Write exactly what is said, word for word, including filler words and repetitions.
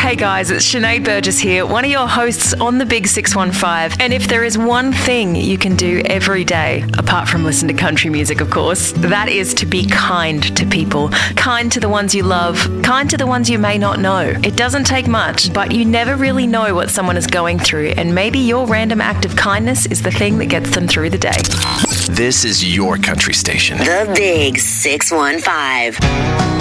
Hey guys, it's Sinead Burgess here, one of your hosts on the Big six one five. And if there is one thing you can do every day, apart from listen to country music, of course, that is to be kind to people. Kind to the ones you love, kind to the ones you may not know. It doesn't take much, but you never really know what someone is going through, and maybe your random act of kindness is the thing that gets them through the day. This is your country station. The Big six one five.